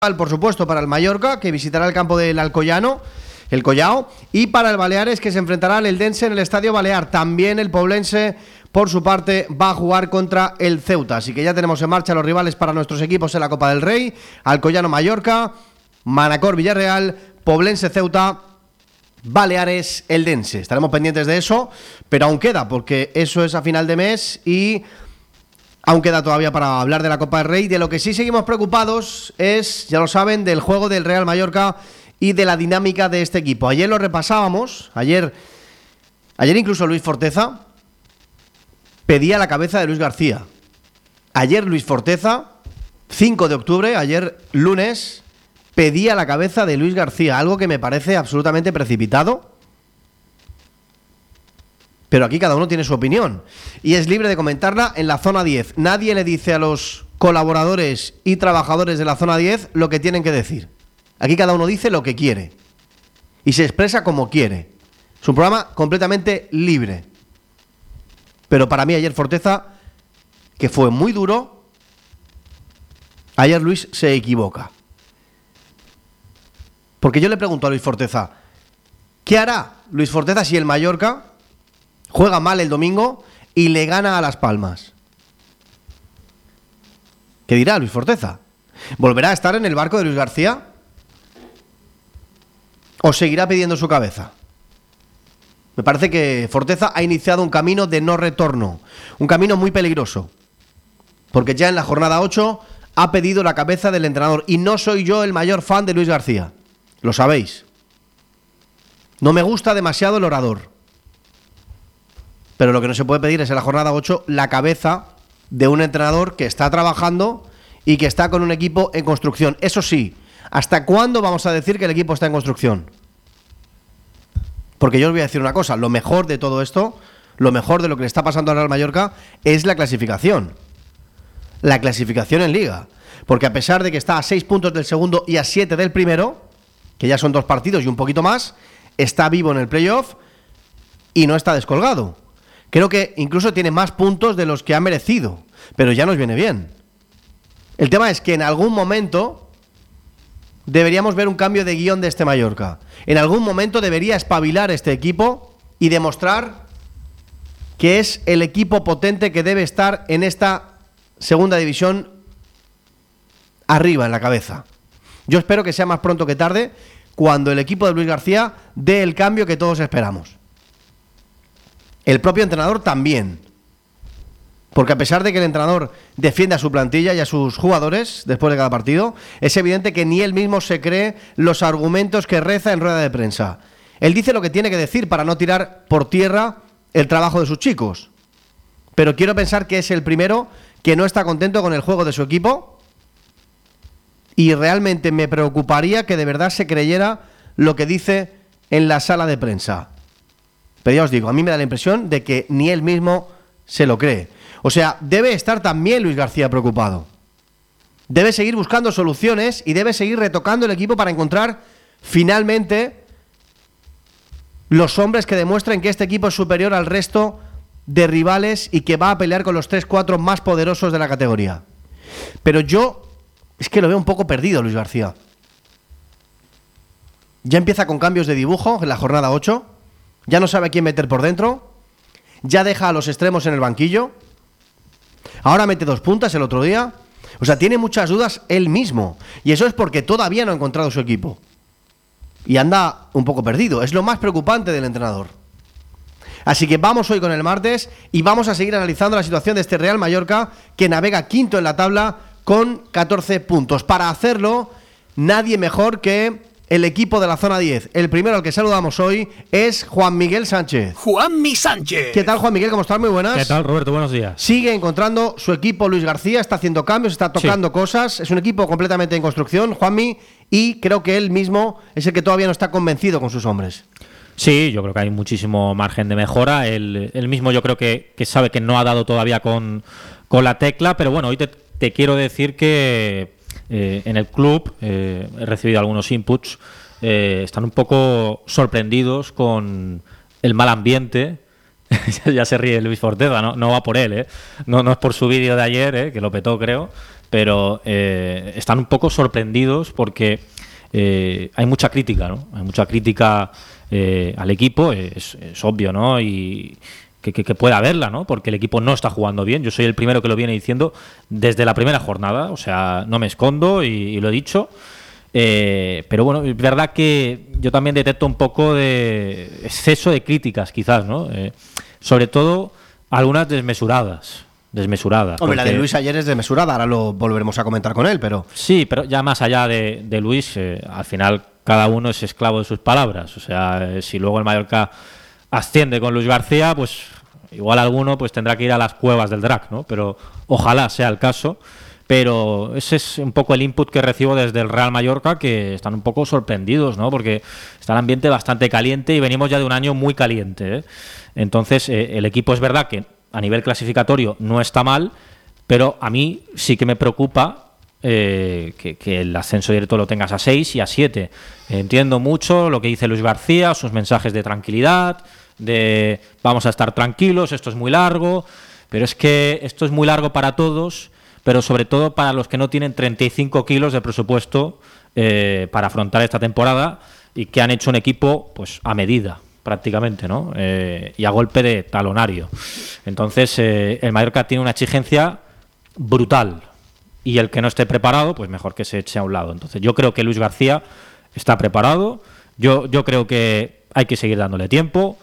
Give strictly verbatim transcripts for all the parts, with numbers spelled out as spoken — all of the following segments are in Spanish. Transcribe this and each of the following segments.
Por supuesto, para el Mallorca, que visitará el campo del Alcoyano, el Collao, y para el Baleares, que se enfrentará al Eldense en el Estadio Balear. También el Poblense, por su parte, va a jugar contra el Ceuta. Así que ya tenemos en marcha los rivales para nuestros equipos en la Copa del Rey: Alcoyano Mallorca, Manacor Villarreal, Poblense Ceuta, Baleares Eldense. Estaremos pendientes de eso, pero aún queda, porque eso es a final de mes y aún queda todavía para hablar de la Copa del Rey. De lo que sí seguimos preocupados es, ya lo saben, del juego del Real Mallorca y de la dinámica de este equipo. Ayer lo repasábamos, ayer, ayer incluso Luis Forteza pedía la cabeza de Luis García. Ayer Luis Forteza, cinco de octubre, ayer lunes, pedía la cabeza de Luis García, algo que me parece absolutamente precipitado. Pero aquí cada uno tiene su opinión y es libre de comentarla en la zona diez. Nadie le dice a los colaboradores y trabajadores de la zona diez lo que tienen que decir. Aquí cada uno dice lo que quiere y se expresa como quiere. Es un programa completamente libre. Pero para mí ayer Forteza, que fue muy duro, ayer Luis se equivoca. Porque yo le pregunto a Luis Forteza, ¿qué hará Luis Forteza si el Mallorca juega mal el domingo y le gana a Las Palmas? ¿Qué dirá Luis Forteza? ¿Volverá a estar en el barco de Luis García? ¿O seguirá pidiendo su cabeza? Me parece que Forteza ha iniciado un camino de no retorno, un camino muy peligroso, porque ya en la jornada ocho ha pedido la cabeza del entrenador, y no soy yo el mayor fan de Luis García, lo sabéis. No me gusta demasiado el orador, pero lo que no se puede pedir es en la jornada ocho la cabeza de un entrenador que está trabajando y que está con un equipo en construcción. Eso sí, ¿hasta cuándo vamos a decir que el equipo está en construcción? Porque yo os voy a decir una cosa, lo mejor de todo esto, lo mejor de lo que le está pasando al Real Mallorca es la clasificación. La clasificación en Liga. Porque a pesar de que está a seis puntos del segundo y a siete del primero, que ya son dos partidos y un poquito más, está vivo en el playoff y no está descolgado. Creo que incluso tiene más puntos de los que ha merecido, pero ya nos viene bien. El tema es que en algún momento deberíamos ver un cambio de guión de este Mallorca. En algún momento debería espabilar este equipo y demostrar que es el equipo potente que debe estar en esta segunda división arriba, en la cabeza. Yo espero que sea más pronto que tarde, cuando el equipo de Luis García dé el cambio que todos esperamos. El propio entrenador también. Porque a pesar de que el entrenador defiende a su plantilla y a sus jugadores después de cada partido, es evidente que ni él mismo se cree los argumentos que reza en rueda de prensa. Él dice lo que tiene que decir para no tirar por tierra el trabajo de sus chicos. Pero quiero pensar que es el primero que no está contento con el juego de su equipo, y realmente me preocuparía que de verdad se creyera lo que dice en la sala de prensa. Pero ya os digo, a mí me da la impresión de que ni él mismo se lo cree. O sea, debe estar también Luis García preocupado. Debe seguir buscando soluciones y debe seguir retocando el equipo para encontrar finalmente los hombres que demuestren que este equipo es superior al resto de rivales y que va a pelear con los tres cuatro más poderosos de la categoría. Pero yo es que lo veo un poco perdido, Luis García. Ya empieza con cambios de dibujo en la jornada ocho. Ya no sabe a quién meter por dentro. Ya deja a los extremos en el banquillo. Ahora mete dos puntas el otro día. O sea, tiene muchas dudas él mismo. Y eso es porque todavía no ha encontrado su equipo. Y anda un poco perdido. Es lo más preocupante del entrenador. Así que vamos hoy con el martes y vamos a seguir analizando la situación de este Real Mallorca, que navega quinto en la tabla con catorce puntos. Para hacerlo, nadie mejor que el equipo de la zona diez. El primero al que saludamos hoy es Juan Miguel Sánchez. Juanmi Sánchez. ¿Qué tal, Juan Miguel? ¿Cómo estás? Muy buenas. ¿Qué tal, Roberto? Buenos días. Sigue encontrando su equipo Luis García, está haciendo cambios, está tocando sí. cosas. Es un equipo completamente en construcción, Juanmi, y creo que él mismo es el que todavía no está convencido con sus hombres. Sí, yo creo que hay muchísimo margen de mejora. Él, él mismo yo creo que, que sabe que no ha dado todavía con, con la tecla, pero bueno, hoy te, te quiero decir que eh, en el club eh, he recibido algunos inputs. Eh, están un poco sorprendidos con el mal ambiente. Ya se ríe Luis Forteza, no, no va por él, ¿eh? no, no es por su vídeo de ayer, ¿eh? Que lo petó, creo, pero eh, están un poco sorprendidos porque eh, hay mucha crítica, ¿no? Hay mucha crítica eh, al equipo, es, es obvio, ¿no? Y que, que, que puede haberla, ¿no? Porque el equipo no está jugando bien. Yo soy el primero que lo viene diciendo desde la primera jornada, o sea, no me escondo y, y lo he dicho. Eh, pero bueno, es verdad que yo también detecto un poco de exceso de críticas, quizás, ¿no? Eh, sobre todo algunas desmesuradas. Desmesuradas. Hombre, porque... la de Luis ayer es desmesurada, ahora lo volveremos a comentar con él, pero... Sí, pero ya más allá de, de Luis, eh, al final cada uno es esclavo de sus palabras. O sea, eh, si luego el Mallorca asciende con Luis García, pues igual alguno pues tendrá que ir a las cuevas del drag, ¿no? Pero ojalá sea el caso. Pero ese es un poco el input que recibo desde el Real Mallorca, que están un poco sorprendidos, ¿no? Porque está el ambiente bastante caliente y venimos ya de un año muy caliente, ¿eh? Entonces, eh, el equipo es verdad que a nivel clasificatorio no está mal, pero a mí sí que me preocupa eh, que, que el ascenso directo lo tengas a seis y a siete. Entiendo mucho lo que dice Luis García, sus mensajes de tranquilidad, de vamos a estar tranquilos, esto es muy largo, pero es que esto es muy largo para todos, pero sobre todo para los que no tienen treinta y cinco kilos de presupuesto eh, para afrontar esta temporada y que han hecho un equipo pues a medida prácticamente, ¿no? Eh, y a golpe de talonario. Entonces eh, el Mallorca tiene una exigencia brutal y el que no esté preparado pues mejor que se eche a un lado. Entonces yo creo que Luis García está preparado, yo, yo creo que hay que seguir dándole tiempo,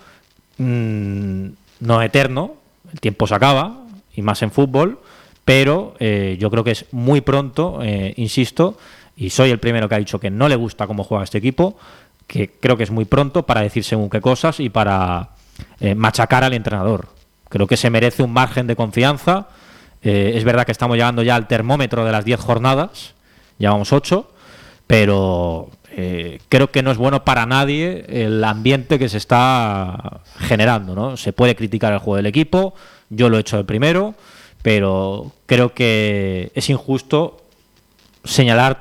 mmm, no eterno, el tiempo se acaba y más en fútbol. Pero eh, yo creo que es muy pronto, eh, insisto, y soy el primero que ha dicho que no le gusta cómo juega este equipo, que creo que es muy pronto para decir según qué cosas y para eh, machacar al entrenador. Creo que se merece un margen de confianza. Eh, es verdad que estamos llegando ya al termómetro de las diez jornadas, llevamos ocho, pero eh, creo que no es bueno para nadie el ambiente que se está generando, ¿no? Se puede criticar el juego del equipo, yo lo he hecho el primero, pero creo que es injusto señalar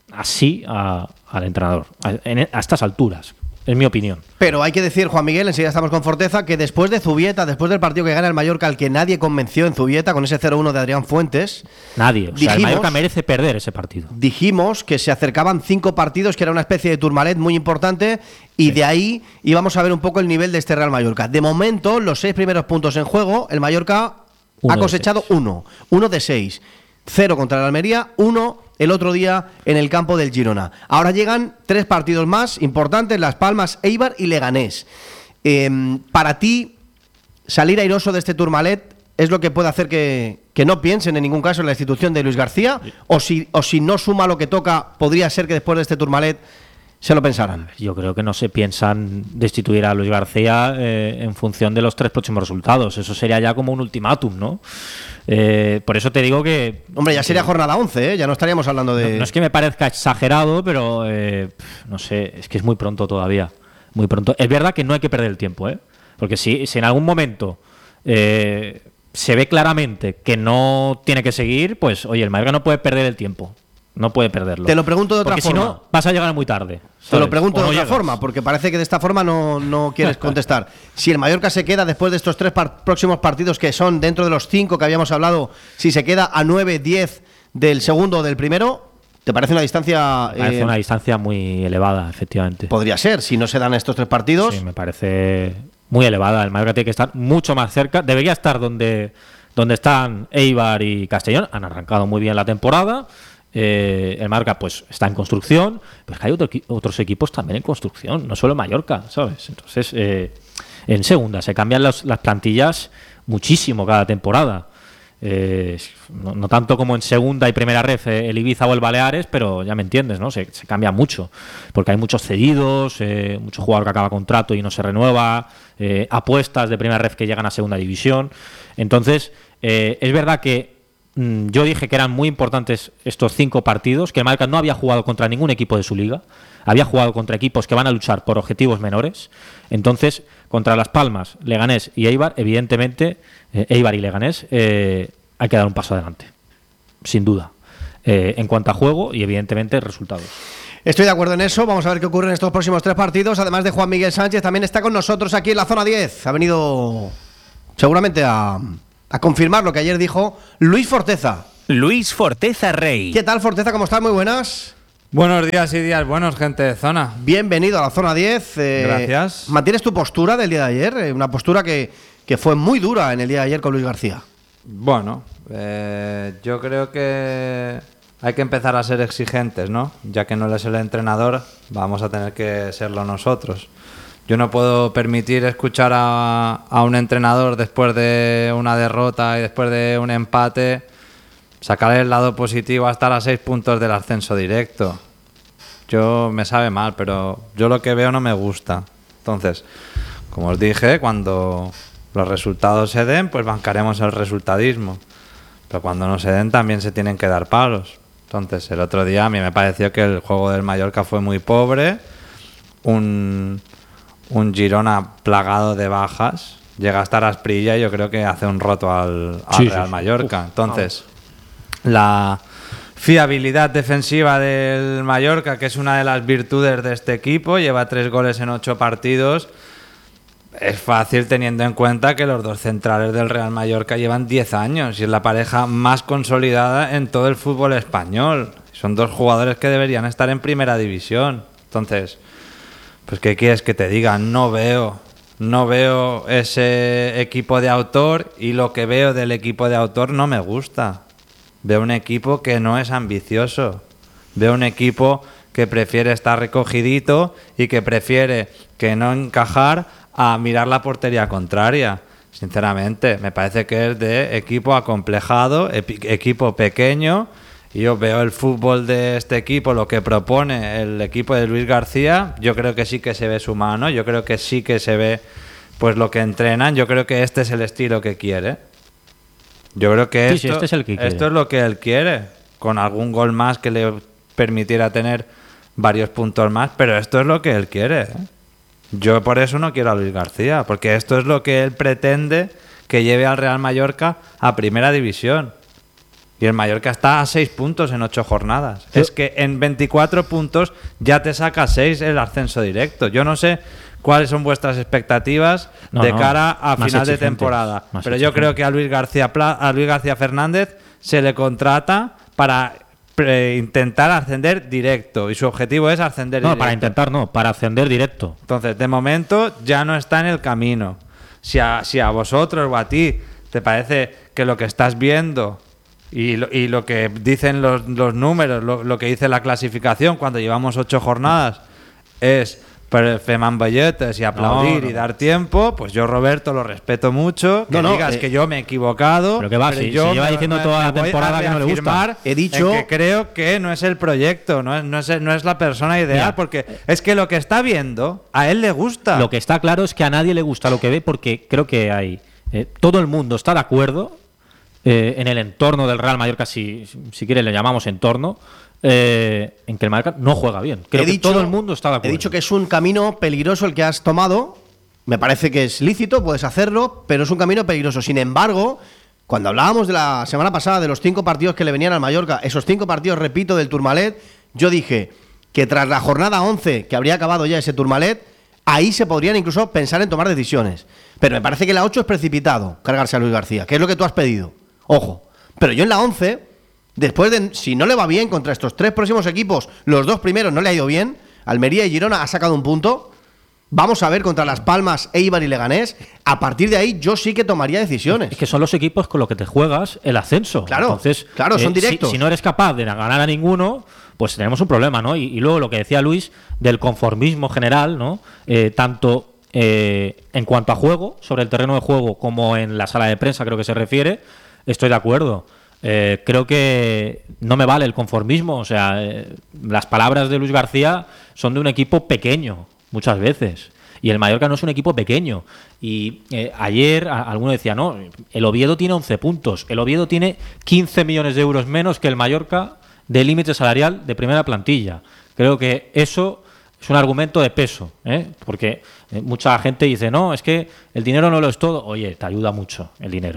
así a, al entrenador, a, en, a estas alturas, es mi opinión. Pero hay que decir, Juan Miguel, enseguida estamos con Forteza, que después de Zubieta, después del partido que gana el Mallorca, al que nadie convenció en Zubieta, con ese cero uno de Adrián Fuentes... Nadie, o dijimos, sea, el Mallorca merece perder ese partido. Dijimos que se acercaban cinco partidos, que era una especie de Tourmalet muy importante, y sí. De ahí íbamos a ver un poco el nivel de este Real Mallorca. De momento, los seis primeros puntos en juego, el Mallorca... Uno ha cosechado uno, uno de seis, cero contra el Almería, uno el otro día en el campo del Girona. Ahora llegan tres partidos más importantes, Las Palmas, Eibar y Leganés. Eh, para ti, salir airoso de este Tourmalet es lo que puede hacer que, que no piensen en ningún caso en la institución de Luis García, sí. o, si, o si no suma lo que toca, podría ser que después de este Tourmalet se lo pensaran. Yo creo que no se piensan destituir a Luis García eh, en función de los tres próximos resultados. Eso sería ya como un ultimátum, ¿no? Eh, por eso te digo que... Hombre, ya sería jornada once, ¿eh? Ya no estaríamos hablando de... No, no es que me parezca exagerado, pero eh, no sé, es que es muy pronto todavía. Muy pronto. Es verdad que no hay que perder el tiempo, ¿eh? Porque si, si en algún momento eh, se ve claramente que no tiene que seguir, pues oye, el Mallorca no puede perder el tiempo. No puede perderlo. Te lo pregunto de otra porque forma. Si no, vas a llegar muy tarde. ¿Sabes? Te lo pregunto no de otra llegas. forma, porque parece que de esta forma no, no quieres contestar. Si el Mallorca se queda después de estos tres par- próximos partidos, que son dentro de los cinco que habíamos hablado, si se queda a nueve, diez del segundo o del primero, ¿te parece una distancia...? Me parece eh, una distancia muy elevada, efectivamente. Podría ser, si no se dan estos tres partidos. Sí, me parece muy elevada. El Mallorca tiene que estar mucho más cerca. Debería estar donde, donde están Eibar y Castellón. Han arrancado muy bien la temporada. Eh, el Mallorca pues está en construcción, pero es que hay otro, otros equipos también en construcción, no solo Mallorca, ¿sabes? Entonces, eh, en segunda se cambian los, las plantillas muchísimo cada temporada. Eh, no, no tanto como en segunda y primera ref, eh, el Ibiza o el Baleares, pero ya me entiendes, ¿no? Se, se cambia mucho, porque hay muchos cedidos, eh, mucho jugador que acaba contrato y no se renueva, eh, apuestas de primera ref que llegan a segunda división. Entonces, eh, es verdad que yo dije que eran muy importantes estos cinco partidos, que el Mallorca no había jugado contra ningún equipo de su liga, había jugado contra equipos que van a luchar por objetivos menores. Entonces, contra Las Palmas, Leganés y Eibar, evidentemente, eh, Eibar y Leganés, eh, hay que dar un paso adelante, sin duda, eh, en cuanto a juego y evidentemente resultados. Estoy de acuerdo en eso, vamos a ver qué ocurre en estos próximos tres partidos. Además de Juan Miguel Sánchez, también está con nosotros aquí en la zona diez. Ha venido seguramente a... a confirmar lo que ayer dijo Luis Forteza. Luis Forteza Rey. ¿Qué tal, Forteza? ¿Cómo estás? Muy buenas. Buenos días y días buenos, gente de zona. Bienvenido a la zona diez. Eh, Gracias. ¿Mantienes tu postura del día de ayer? Eh, una postura que, que fue muy dura en el día de ayer con Luis García. Bueno, eh, yo creo que hay que empezar a ser exigentes, ¿no? Ya que no él es el entrenador, vamos a tener que serlo nosotros. Yo no puedo permitir escuchar a, a un entrenador después de una derrota y después de un empate sacar el lado positivo hasta a seis puntos del ascenso directo. Yo me sabe mal, pero yo lo que veo no me gusta. Entonces, como os dije, cuando los resultados se den, pues bancaremos el resultadismo. Pero cuando no se den, también se tienen que dar palos. Entonces, el otro día a mí me pareció que el juego del Mallorca fue muy pobre. Un, un Girona plagado de bajas. Llega a estar Asprilla y yo creo que hace un roto al, al sí, Real sí, sí. Mallorca. Uf, Entonces, vamos. La fiabilidad defensiva del Mallorca, que es una de las virtudes de este equipo, lleva tres goles en ocho partidos. Es fácil teniendo en cuenta que los dos centrales del Real Mallorca llevan diez años y es la pareja más consolidada en todo el fútbol español. Son dos jugadores que deberían estar en primera división. Entonces, pues ¿qué quieres que te diga? No veo, no veo ese equipo de autor y lo que veo del equipo de autor no me gusta. Veo un equipo que no es ambicioso. Veo un equipo que prefiere estar recogidito y que prefiere que no encajar a mirar la portería contraria. Sinceramente, me parece que es de equipo acomplejado, equipo pequeño. Y yo veo el fútbol de este equipo, lo que propone el equipo de Luis García. Yo creo que sí que se ve su mano. Yo creo que sí que se ve pues lo que entrenan. Yo creo que este es el estilo que quiere. Yo creo que sí, esto, sí, este es el que esto es lo que él quiere, con algún gol más que le permitiera tener varios puntos más, pero esto es lo que él quiere, ¿eh? Yo por eso no quiero a Luis García, porque esto es lo que él pretende que lleve al Real Mallorca a primera división. Y el Mallorca está a seis puntos en ocho jornadas. Yo... Es que en veinticuatro puntos ya te saca seis el ascenso directo. Yo no sé cuáles son vuestras expectativas no, de no, cara a final de temporada. Pero exigente. Yo creo que a Luis García a Luis García Fernández se le contrata para pre- intentar ascender directo y su objetivo es ascender no, directo. No, para intentar no, para ascender directo. Entonces, de momento ya no está en el camino. Si a, si a vosotros o a ti te parece que lo que estás viendo y lo, y lo que dicen los, los números, lo, lo que dice la clasificación cuando llevamos ocho jornadas es femán belletes y aplaudir no, no, y dar tiempo, pues yo, Roberto, lo respeto mucho. Que no, no, digas eh, que yo me he equivocado. Pero que va, pero si, yo si lleva me, diciendo me, toda me la temporada que no le gusta. He dicho que creo que no es el proyecto, no es, no es, no es la persona ideal, mira, porque es que lo que está viendo a él le gusta. Lo que está claro es que a nadie le gusta lo que ve, porque creo que hay eh, todo el mundo está de acuerdo eh, en el entorno del Real Mallorca, si, si quiere le llamamos entorno. Eh, en que el Mallorca no juega bien. Creo he que dicho, todo el mundo está de acuerdo. He dicho que es un camino peligroso el que has tomado. Me parece que es lícito, puedes hacerlo, pero es un camino peligroso. Sin embargo, cuando hablábamos de la semana pasada de los cinco partidos que le venían al Mallorca, esos cinco partidos, repito, del Tourmalet, yo dije que tras la jornada once, que habría acabado ya ese Tourmalet, ahí se podrían incluso pensar en tomar decisiones. Pero me parece que la ocho es precipitado cargarse a Luis García, que es lo que tú has pedido. Ojo. Pero yo en la once... Después de, si no le va bien contra estos tres próximos equipos, los dos primeros no le ha ido bien, Almería y Girona ha sacado un punto, vamos a ver contra Las Palmas, Eibar y Leganés, a partir de ahí yo sí que tomaría decisiones. Es que son los equipos con los que te juegas el ascenso. Claro, Entonces, claro, son eh, directos. Si, si no eres capaz de ganar a ninguno, pues tenemos un problema, ¿no? Y, y luego lo que decía Luis del conformismo general, ¿no? Eh, tanto eh, en cuanto a juego, sobre el terreno de juego, como en la sala de prensa, creo que se refiere, estoy de acuerdo. Eh, creo que no me vale el conformismo. O sea, eh, las palabras de Luis García son de un equipo pequeño, muchas veces. Y el Mallorca no es un equipo pequeño. Y eh, ayer a, alguno decía, no, el Oviedo tiene once puntos. El Oviedo tiene quince millones de euros menos que el Mallorca de límite salarial de primera plantilla. Creo que eso es un argumento de peso, ¿eh? Porque eh, mucha gente dice, no, es que el dinero no lo es todo. Oye, te ayuda mucho el dinero.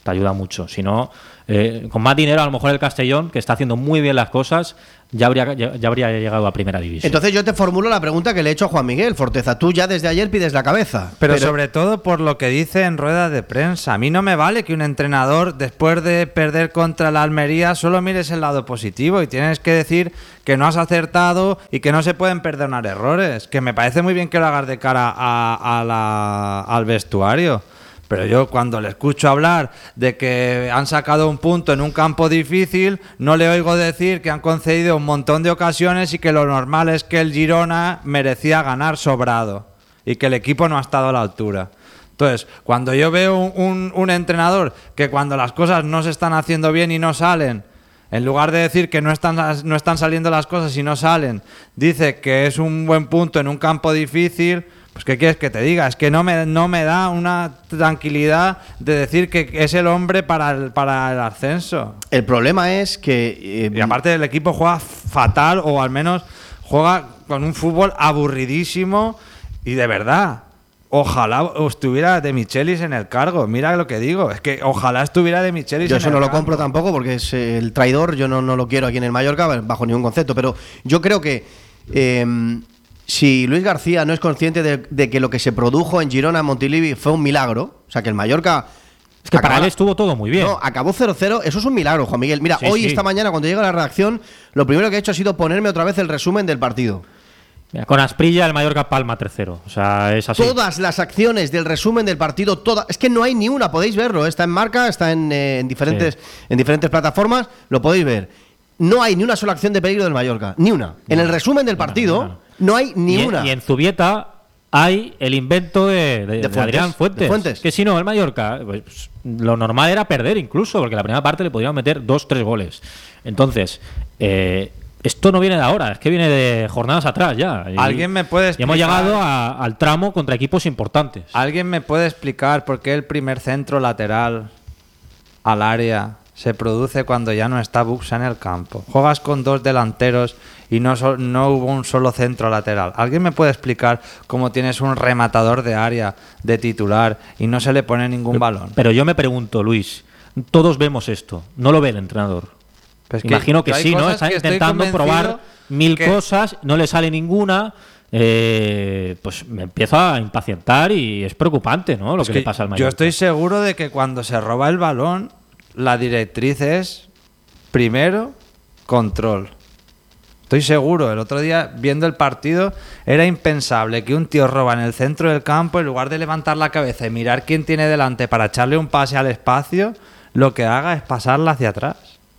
te ayuda mucho. Si no, eh, con más dinero, a lo mejor el Castellón, que está haciendo muy bien las cosas, ya habría, ya, ya habría llegado a primera división. Entonces yo te formulo la pregunta que le he hecho a Juan Miguel Forteza. Tú ya desde ayer pides la cabeza. Pero, pero sobre todo por lo que dice en rueda de prensa. A mí no me vale que un entrenador, después de perder contra la Almería, solo mires el lado positivo y tienes que decir que no has acertado y que no se pueden perdonar errores. Que me parece muy bien que lo hagas de cara a, a la, al vestuario. Pero yo cuando le escucho hablar de que han sacado un punto en un campo difícil, no le oigo decir que han concedido un montón de ocasiones y que lo normal es que el Girona merecía ganar sobrado y que el equipo no ha estado a la altura. Entonces, cuando yo veo un, un, un entrenador que cuando las cosas no se están haciendo bien y no salen, en lugar de decir que no están, no están saliendo las cosas y no salen, dice que es un buen punto en un campo difícil... Pues ¿qué quieres que te diga? Es que no me, no me da una tranquilidad de decir que es el hombre para el, para el ascenso. El problema es que... Eh, y aparte el equipo juega fatal o al menos juega con un fútbol aburridísimo y de verdad, ojalá estuviera De Michelis en el cargo. Mira lo que digo, es que ojalá estuviera De Michelis yo en el cargo. Yo eso no lo compro tampoco porque es el traidor, yo no, no lo quiero aquí en el Mallorca bajo ningún concepto, pero yo creo que... Eh, si Luis García no es consciente de, de que lo que se produjo en Girona, en Montilivi, fue un milagro, o sea, que el Mallorca... Es que acabó, para él estuvo todo muy bien. No, acabó cero cero, eso es un milagro, Juan Miguel. Mira, sí, hoy, sí. esta mañana, cuando llega la redacción, lo primero que he hecho ha sido ponerme otra vez el resumen del partido. Mira, con Asprilla, el Mallorca palma tres cero. O sea, es así. Todas las acciones del resumen del partido, todas. Es que no hay ni una, podéis verlo. Está en Marca, está en, eh, en, diferentes, sí. en diferentes plataformas, lo podéis ver. No hay ni una sola acción de peligro del Mallorca, ni una. En el resumen del partido... No, no, no. No hay ni y, una. Y en Zubieta hay el invento de, de, de, de Fuentes, Adrián Fuentes, de Fuentes. Que si no, el Mallorca, pues, lo normal era perder incluso, porque la primera parte le podían meter dos, tres goles. Entonces, eh, esto no viene de ahora, es que viene de jornadas atrás ya. Y, ¿Alguien me puede explicar? Y hemos llegado a, al tramo contra equipos importantes. ¿Alguien me puede explicar por qué el primer centro lateral al área se produce cuando ya no está Buxa en el campo? Juegas con dos delanteros y no, so, no hubo un solo centro lateral. ¿Alguien me puede explicar cómo tienes un rematador de área de titular y no se le pone ningún pero, balón? Pero yo me pregunto, Luis, todos vemos esto, no lo ve el entrenador. Pues Imagino que, que sí, ¿no? Está intentando probar mil que... cosas, no le sale ninguna. Eh, pues me empiezo a impacientar y es preocupante, ¿no? Lo es que, que le pasa al Mallorca. Yo estoy seguro de que cuando se roba el balón, la directriz es, primero, control. Estoy seguro, el otro día, viendo el partido, era impensable que un tío roba en el centro del campo, en lugar de levantar la cabeza y mirar quién tiene delante para echarle un pase al espacio, lo que haga es pasarla hacia atrás.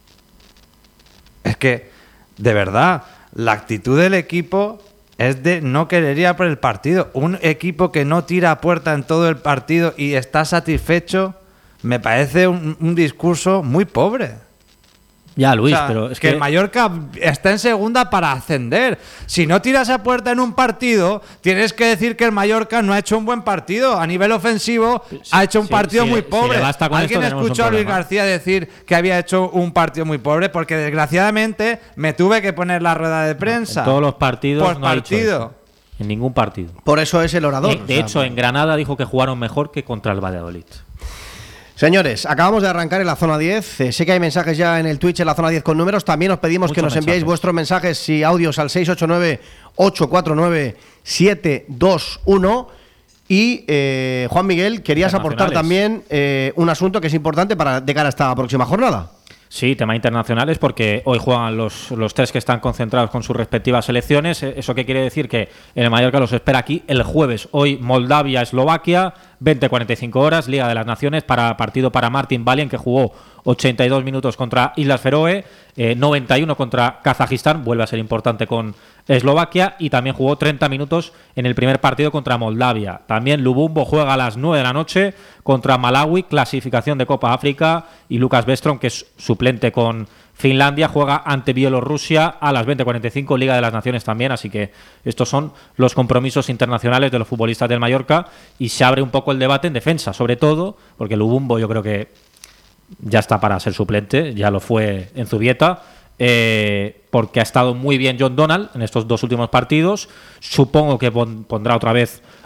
Es que, de verdad, la actitud del equipo es de no querer ir a por el partido. Un equipo que no tira a puerta en todo el partido y está satisfecho... Me parece un, un discurso muy pobre. Ya, Luis, o sea, pero es que... que el Mallorca está en segunda para ascender. Si no tiras a puerta en un partido, tienes que decir que el Mallorca no ha hecho un buen partido. A nivel ofensivo, sí, ha hecho un sí, partido sí, muy sí, pobre. Sí, ¿Alguien escuchó a Luis García decir que había hecho un partido muy pobre? Porque desgraciadamente me tuve que poner la rueda de prensa. En todos los partidos por no ha dicho partido. eso. En ningún partido. Por eso es el orador. De, de o sea, hecho, por... en Granada dijo que jugaron mejor que contra el Valladolid. Señores, acabamos de arrancar en la zona diez. Eh, sé que hay mensajes ya en el Twitch en la zona diez con números. También os pedimos Muchos que nos enviéis mensajes. vuestros mensajes y audios al seis ocho nueve, ocho cuatro nueve, siete dos uno. Y eh, Juan Miguel, querías aportar también eh, un asunto que es importante para de cara a esta próxima jornada. Sí, tema internacionales, porque hoy juegan los, los tres que están concentrados con sus respectivas selecciones. ¿Eso qué quiere decir? Que en el Mallorca los espera aquí el jueves. Hoy Moldavia, Eslovaquia, veinte cuarenta y cinco horas, Liga de las Naciones, para partido para Martin Valien, que jugó ochenta y dos minutos contra Islas Feroe, eh, noventa y uno contra Kazajistán, vuelve a ser importante con Eslovaquia, y también jugó treinta minutos en el primer partido contra Moldavia. También Lubumbo juega a las nueve de la noche contra Malawi, clasificación de Copa África, y Lucas Bestrom, que es suplente con Finlandia, juega ante Bielorrusia a las veinte cuarenta y cinco, Liga de las Naciones también, así que estos son los compromisos internacionales de los futbolistas del Mallorca, y se abre un poco el debate en defensa, sobre todo, porque Lubumbo yo creo que ya está para ser suplente, ya lo fue en Zubieta, eh, porque ha estado muy bien John Donald en estos dos últimos partidos. Supongo que pon, pondrá otra vez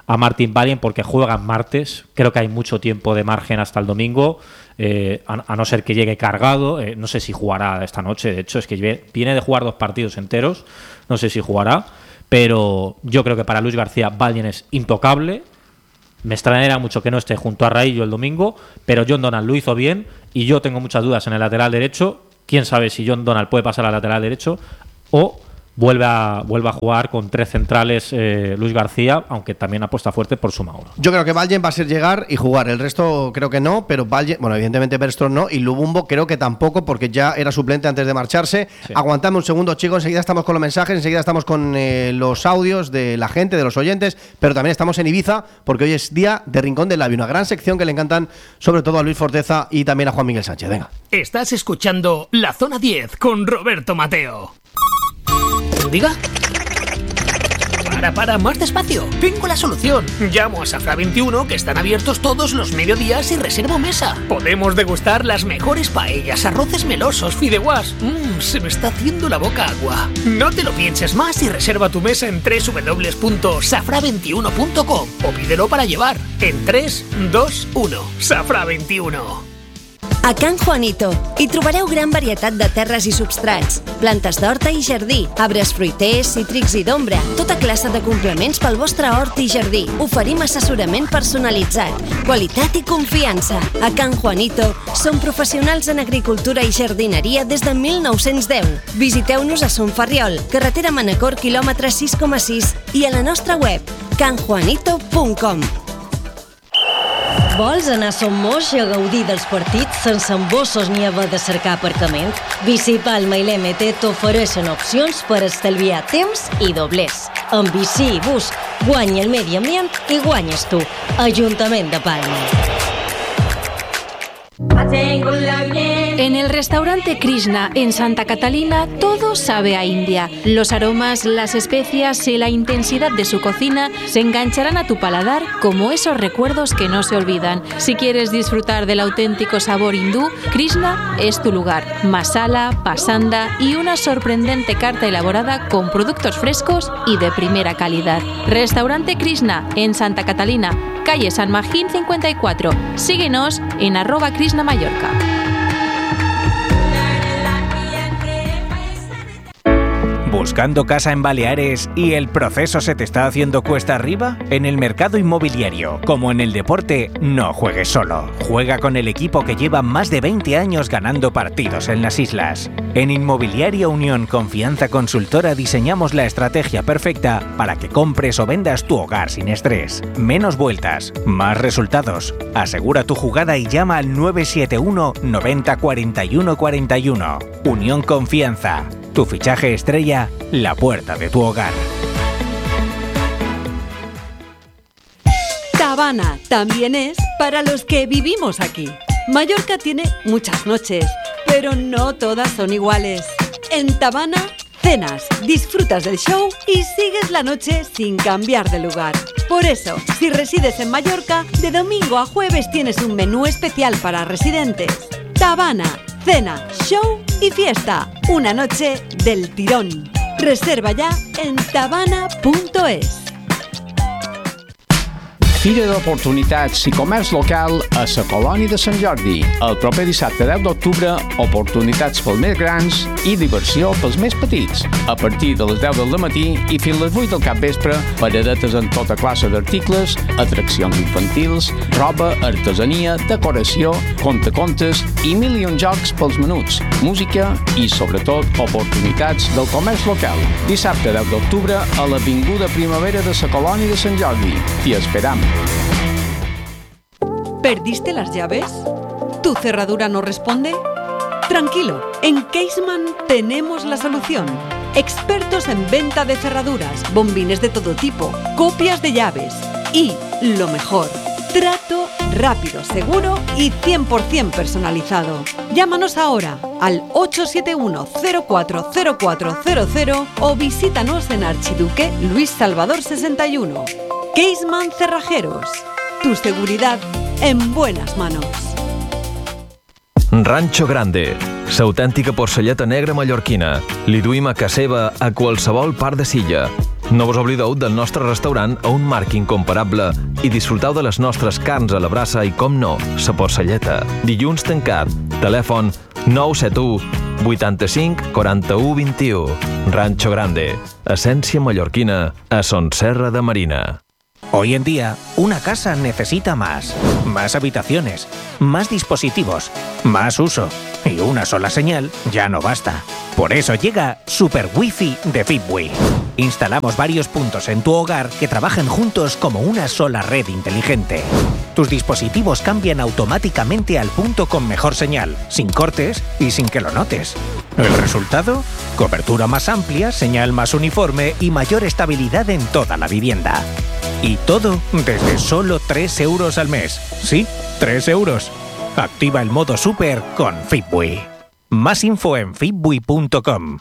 a Martin Valien porque juegan martes. Creo que hay mucho tiempo de margen hasta el domingo, eh, a, a no ser que llegue cargado. Eh, no sé si jugará esta noche, de hecho, es que viene de jugar dos partidos enteros. No sé si jugará, pero yo creo que para Luis García Valien es intocable. Me extrañaría mucho que no esté junto a Raillo el domingo, pero John Donald lo hizo bien y yo tengo muchas dudas en el lateral derecho. Quién sabe si John Donald puede pasar al lateral derecho o vuelve a, vuelve a jugar con tres centrales eh, Luis García, aunque también apuesta fuerte por su Mauro. Yo creo que Valien va a ser llegar y jugar, el resto creo que no, pero Valien, bueno, evidentemente Bergström no, y Lubumbo creo que tampoco, porque ya era suplente antes de marcharse. Sí. Aguantame un segundo, chicos, enseguida estamos con los mensajes, enseguida estamos con eh, los audios de la gente, de los oyentes, pero también estamos en Ibiza, porque hoy es día de Rincón del Labio, una gran sección que le encantan sobre todo a Luis Forteza y también a Juan Miguel Sánchez. Venga. Estás escuchando La Zona diez con Roberto Mateo. ¿Diga? Para, para, más despacio. Tengo la solución. Llamo a Safra veintiuno, que están abiertos todos los mediodías y reservo mesa. Podemos degustar las mejores paellas, arroces melosos, fideuás. Mmm, se me está haciendo la boca agua. No te lo pienses más y reserva tu mesa en doble u doble u doble u punto safra veintiuno punto com o pídelo para llevar en tres, dos, uno. Safra veintiuno. A Can Juanito hi trobareu gran varietat de terres i substrats, plantes d'horta i jardí, arbres fruiters, cítrics i d'ombra, tota classe de complements pel vostre hort i jardí. Oferim assessorament personalitzat, qualitat i confiança. A Can Juanito som professionals en agricultura i jardineria des de mil nou-cents deu. Visiteu-nos a Son Ferriol, carretera Manacor, quilòmetre sis coma sis i a la nostra web can juanito punt com. Vols anar a Son Moix a gaudir dels partits sense embossos ni haver de cercar aparcament? Bici Palma i l'M T t'ofereixen opcions per estalviar temps i doblers. Amb bici i bus, guanya el medi ambient i guanyes tu. Ajuntament de Palma. En el restaurante Krishna en Santa Catalina todo sabe a India. Los aromas, las especias y la intensidad de su cocina se engancharán a tu paladar como esos recuerdos que no se olvidan. Si quieres disfrutar del auténtico sabor hindú, Krishna es tu lugar. Masala, pasanda y una sorprendente carta elaborada con productos frescos y de primera calidad. Restaurante Krishna en Santa Catalina, calle San Magín cincuenta y cuatro. Síguenos en arroba Krishna Mallorca. ¿Buscando casa en Baleares y el proceso se te está haciendo cuesta arriba? En el mercado inmobiliario, como en el deporte, no juegues solo. Juega con el equipo que lleva más de veinte años ganando partidos en las islas. En Inmobiliaria Unión Confianza Consultora diseñamos la estrategia perfecta para que compres o vendas tu hogar sin estrés. Menos vueltas, más resultados. Asegura tu jugada y llama al nueve siete uno noventa cuarenta y uno cuarenta y uno. Unión Confianza. Tu fichaje estrella, la puerta de tu hogar. Tabana también es para los que vivimos aquí. Mallorca tiene muchas noches, pero no todas son iguales. En Tabana, cenas, disfrutas del show y sigues la noche sin cambiar de lugar. Por eso, si resides en Mallorca, de domingo a jueves tienes un menú especial para residentes. Tabana, cena, show y fiesta. Una noche del tirón. Reserva ya en tabana punto es. Fira d'Oportunitats i Comerç Local a la Colònia de Sant Jordi. El proper dissabte deu d'octubre, oportunitats pels més grans i diversió pels més petits. A partir de les deu del matí i fins les vuit del capvespre, paradetes en tota classe d'articles, atraccions infantils, roba, artesania, decoració, contacontes i mil i un jocs pels menuts, música i, sobretot, oportunitats del comerç local. Dissabte deu d'octubre a l'Avinguda Primavera de la Colònia de Sant Jordi. T'hi esperam. ¿Perdiste las llaves? ¿Tu cerradura no responde? Tranquilo, en Caseman tenemos la solución. Expertos en venta de cerraduras, bombines de todo tipo, copias de llaves y, lo mejor, trato rápido, seguro y cien por ciento personalizado. Llámanos ahora al ocho siete uno cero cuatro cero cuatro cero cero o visítanos en Archiduque Luis Salvador sesenta y uno. Caseman Cerrajeros. Tu seguridad en buenas manos. Rancho Grande, l'autèntica porcelleta negra mallorquina. Li duim a casa seva a qualsevol part de Silla. No vos oblideu del nostre restaurant a un marc incomparable i disfruteu de les nostres carns a la brasa i, com no, sa porcelleta. Dilluns tancat. Telèfon nou set u vuitanta-cinc quaranta-u vint-i-u. Rancho Grande. Essència mallorquina a Son Serra de Marina. Hoy en día, una casa necesita más. Más habitaciones, más dispositivos, más uso. Y una sola señal ya no basta. Por eso llega Super Wi-Fi de Fitwi. Instalamos varios puntos en tu hogar que trabajan juntos como una sola red inteligente. Tus dispositivos cambian automáticamente al punto con mejor señal, sin cortes y sin que lo notes. ¿El resultado? Cobertura más amplia, señal más uniforme y mayor estabilidad en toda la vivienda. Y todo desde solo tres euros al mes. Sí, tres euros. Activa el modo Super con Fitwi. Más info en fitwi punto com.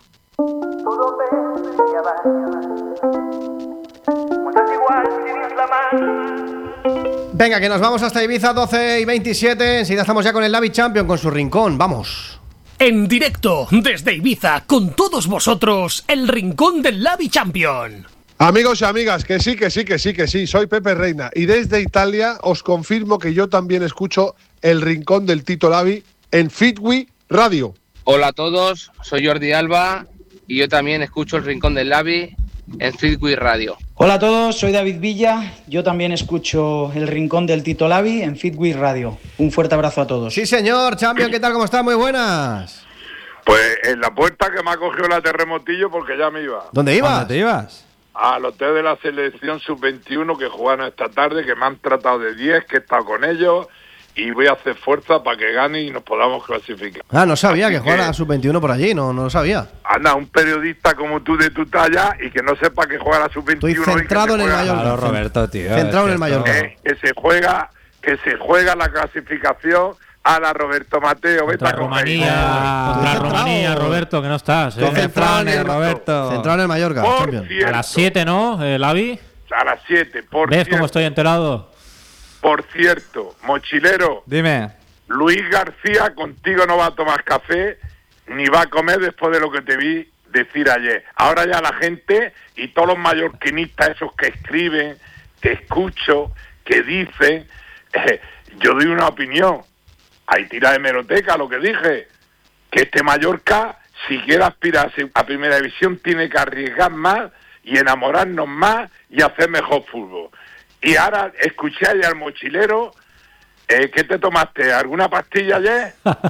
Venga, que nos vamos hasta Ibiza, doce y veintisiete. Enseguida estamos ya con el Lavi Champion, con su rincón. Vamos. En directo desde Ibiza, con todos vosotros, el rincón del Lavi Champion. Amigos y amigas, que sí, que sí, que sí, que sí, soy Pepe Reina y desde Italia os confirmo que yo también escucho el rincón del Tito Lavi en Fitwi Radio. Hola a todos, soy Jordi Alba y yo también escucho el rincón del Lavi en Fitwi Radio. Hola a todos, soy David Villa, yo también escucho el rincón del Tito Lavi en Fitwi Radio. Un fuerte abrazo a todos. Sí señor, Champion, ¿qué tal? ¿Cómo estás? Muy buenas. Pues en la puerta que me ha cogido la terremotillo porque ya me iba. ¿Dónde ibas? ¿Dónde te ibas? Al hotel de la selección sub veintiuno que jugaron esta tarde, que me han tratado de diez, que he estado con ellos y voy a hacer fuerza para que gane y nos podamos clasificar. Ah, no sabía Así que jugara a sub veintiuno por allí, no, no lo sabía. Anda, un periodista como tú de tu talla y que no sepa que juega a la sub veintiuno. Estoy centrado en el Mallorca. Claro, Roberto, tío. Centrado en el Mallorca. Eh, que se juega, que se juega la clasificación a la Roberto Mateo. Contra Rumanía, contra Rumanía, Roberto, que no estás. ¿eh? Centrado en el Roberto. Centrado en el Mallorca. Por cierto, a las siete, ¿no, eh, Lavi? A las siete, por ¿Ves cierto. cómo estoy enterado? Por cierto, mochilero. Dime. Luis García contigo no va a tomar café ni va a comer después de lo que te vi decir ayer. Ahora ya la gente y todos los mallorquinistas, esos que escriben, que escucho, que dicen, eh, yo doy una opinión. Hay tira de hemeroteca lo que dije, que este Mallorca, si quiere aspirar a primera división, tiene que arriesgar más y enamorarnos más y hacer mejor fútbol. Y ahora escuché ayer al mochilero. Eh, ¿Qué te tomaste? ¿Alguna pastilla ayer?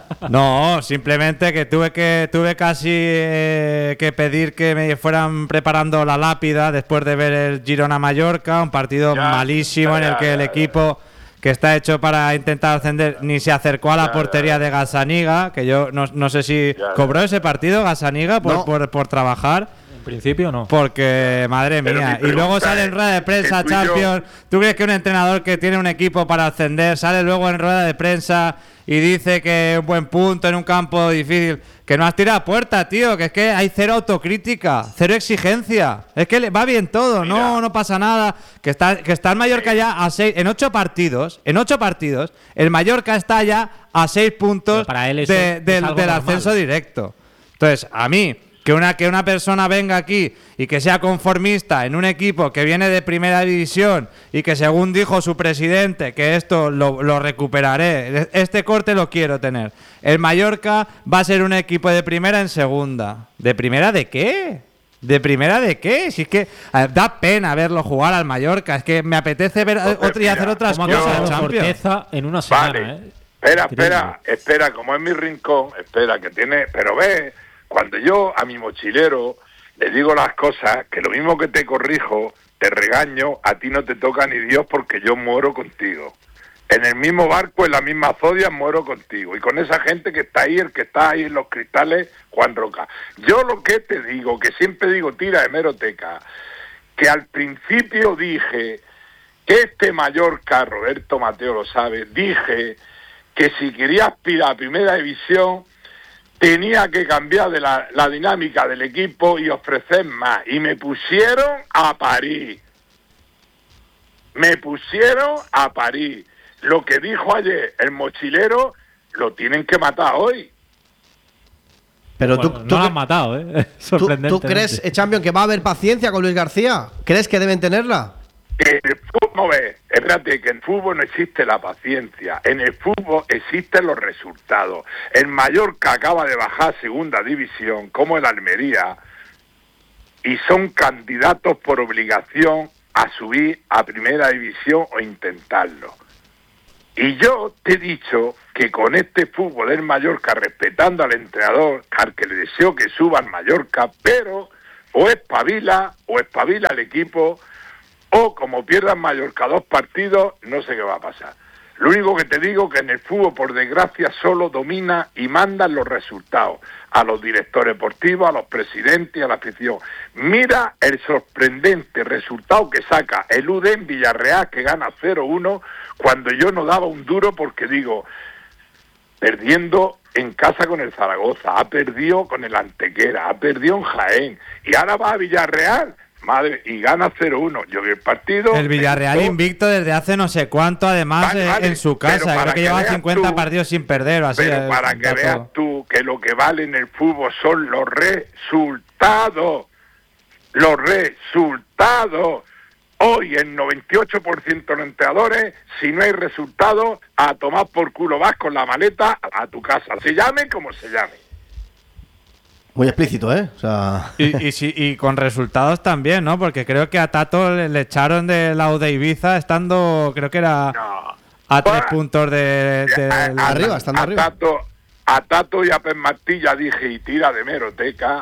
No, simplemente que tuve que tuve casi eh, que pedir que me fueran preparando la lápida después de ver el Girona-Mallorca, un partido ya, malísimo ya, en el que ya, el equipo ya. que está hecho para intentar ascender ni se acercó a la ya, portería ya. de Gazzaniga, que yo no, no sé si ya, cobró ese partido Gazzaniga por, no. por, por trabajar. Principio no. Porque, madre mía, y luego sale en rueda de prensa Champions. ¿Tú crees que un entrenador que tiene un equipo para ascender sale luego en rueda de prensa y dice que es un buen punto en un campo difícil? Que no has tirado a puerta, tío, que es que hay cero autocrítica, cero exigencia. Es que va bien todo, Mira. no no pasa nada. Que está que está el Mallorca ya a seis, en ocho partidos, en ocho partidos, el Mallorca está ya a seis puntos para él de, del, del ascenso directo. Entonces, a mí Que una, que una persona venga aquí y que sea conformista en un equipo que viene de primera división y que según dijo su presidente, que esto lo, lo recuperaré, este corte lo quiero tener. El Mallorca va a ser un equipo de primera en segunda. ¿De primera de qué? ¿De primera de qué? Si es que eh, da pena verlo jugar al Mallorca. Es que me apetece ver pues otra y hacer otras cosas. Fortaleza en una semana, vale. ¿eh? Espera, espera, espera, como es mi rincón, espera, que tiene... Pero ve... Cuando yo a mi mochilero le digo las cosas, que lo mismo que te corrijo, te regaño, a ti no te toca ni Dios porque yo muero contigo. En el mismo barco, en la misma zodia, muero contigo. Y con esa gente que está ahí, el que está ahí en los cristales, Juan Roca. Yo lo que te digo, que siempre digo tira de hemeroteca, que al principio dije que este Mallorca, Roberto Mateo lo sabe, dije que si quería aspirar a primera división tenía que cambiar de la, la dinámica del equipo y ofrecer más. Y me pusieron a parir. Me pusieron a parir. Lo que dijo ayer el mochilero lo tienen que matar hoy. Pero Bueno, tú, no tú, lo han matado, ¿eh? ¿tú, Sorprendentemente. ¿tú crees, eh, Champion, que va a haber paciencia con Luis García? ¿Crees que deben tenerla? Que en el fútbol, ve, espérate, que en el fútbol no existe la paciencia, en el fútbol existen los resultados. El Mallorca acaba de bajar a segunda división, como el Almería, y son candidatos por obligación a subir a primera división o intentarlo. Y yo te he dicho que con este fútbol del Mallorca, respetando al entrenador, al que le deseo que suba al Mallorca, pero o espabila, o espabila el equipo, o como pierdan Mallorca dos partidos, no sé qué va a pasar. Lo único que te digo que en el fútbol, por desgracia, solo domina y mandan los resultados a los directores deportivos, a los presidentes y a la afición. Mira el sorprendente resultado que saca el U D en Villarreal, que gana cero uno, cuando yo no daba un duro, porque digo, perdiendo en casa con el Zaragoza, ha perdido con el Antequera, ha perdido en Jaén, y ahora va a Villarreal, madre, y gana cero uno. Yo vi el partido. El Villarreal gustó, invicto desde hace no sé cuánto, además, Vale, eh, vale, en su pero casa. para Creo que que lleva veas cincuenta tú- partidos sin perder, o así. Pero eh, para que dato. veas tú que lo que vale en el fútbol son los resultados. Los resultados. Hoy el noventa y ocho por ciento de los entrenadores, si no hay resultados, a tomar por culo vas con la maleta a tu casa. Se llame como se llame. Muy explícito, ¿eh? O sea... Y, y, sí, y con resultados también, ¿no? Porque creo que a Tato le, le echaron de la U de Ibiza estando, creo que era a tres puntos de, de A- la- a- arriba, estando a arriba. Tato, a Tato y a Pep Martí ya dije, y tira de meroteca.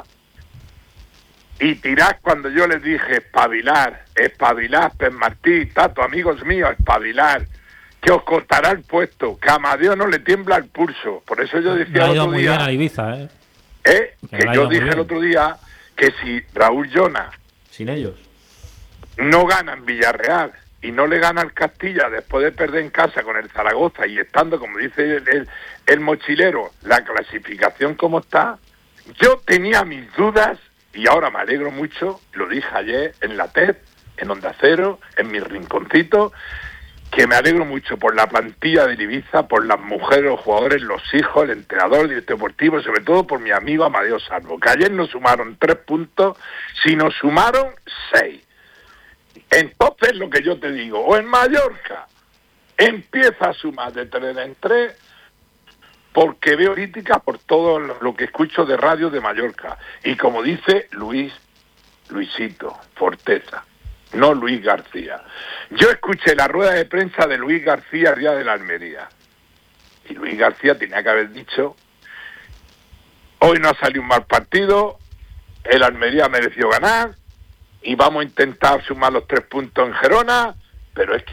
Y tirás cuando yo les dije, espabilar, espabilar, Pep Martí, Tato, amigos míos, espabilar, que os costará el puesto, que a Amadeo no le tiembla el pulso. Por eso yo Le decía ha el ido otro muy día, bien a Ibiza, ¿eh? ¿eh? Que que le ha yo ido muy dije el bien. otro día que si Raúl Llona Sin ellos. no gana en Villarreal y no le gana al Castilla después de perder en casa con el Zaragoza y estando, como dice el, el, el mochilero, la clasificación como está, yo tenía mis dudas y ahora me alegro mucho, lo dije ayer en la T E D, en Onda Cero, en mi rinconcito, que me alegro mucho por la plantilla de Ibiza, por las mujeres, los jugadores, los hijos, el entrenador, el director deportivo, sobre todo por mi amigo Amadeo Salvo, que ayer nos sumaron tres puntos, si nos sumaron seis. Entonces lo que yo te digo, o en Mallorca empieza a sumar de tres en tres, porque veo críticas por todo lo que escucho de radio de Mallorca. Y como dice Luis, Luisito Forteza, no Luis García. Yo escuché la rueda de prensa de Luis García el día de la Almería. Y Luis García tenía que haber dicho, hoy no ha salido un mal partido, el Almería mereció ganar, y vamos a intentar sumar los tres puntos en Gerona, pero es que